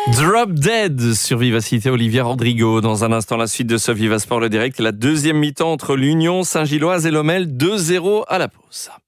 Drop Dead sur Vivacité, Olivia Rodrigo. Dans un instant, la suite de ce Viva Sport le direct. La deuxième mi-temps entre l'Union Saint-Gilloise et l'Omel, 2-0 à la pause.